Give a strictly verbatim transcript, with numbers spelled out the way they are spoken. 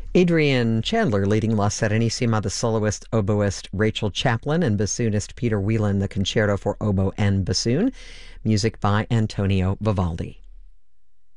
Adrian Chandler leading La Serenissima, the soloist, oboist Rachel Chaplin, and bassoonist Peter Whelan, the concerto for oboe and bassoon. Music by Antonio Vivaldi.